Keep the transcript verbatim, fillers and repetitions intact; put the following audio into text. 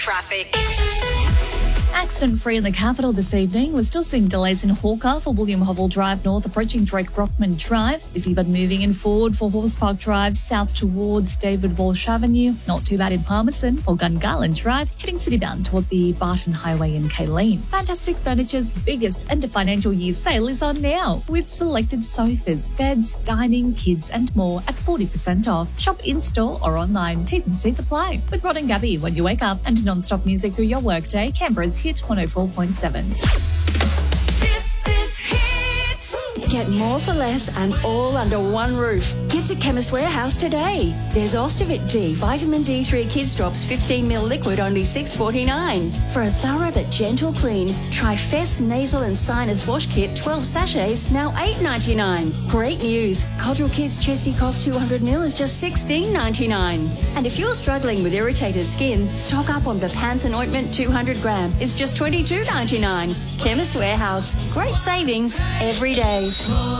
Traffic. Accident-free in the capital this evening. We're still seeing delays in Hawker for William Hovell Drive North, approaching Drake Brockman Drive. Busy but moving in forward for Horse Park Drive south towards David Walsh Avenue. Not too bad in Palmerston for Gungahlin Drive, heading citybound toward the Barton Highway in Kayleen. Fantastic Furniture's biggest end of financial year sale is on now, with selected sofas, beds, dining, kids and more at forty percent off. Shop in-store or online. T's and C's apply. With Rod and Gabby when you wake up, and non-stop music through your workday, Canberra's Hit one oh four point seven. This is Hit. Get more for less and all under one roof. Get to Chemist Warehouse today. There's Ostivit D, Vitamin D three Kids Drops fifteen milliliter liquid, only six forty-nine. For a thorough but gentle clean, try Fess Nasal and Sinus Wash Kit twelve sachets, now eight ninety-nine. Great news. Codral Kids Chesty Cough two hundred milliliters is just sixteen ninety-nine. And if you're struggling with irritated skin, stock up on Bepanthen Ointment two hundred gram. It's just twenty-two ninety-nine. Chemist Warehouse. Great savings every day.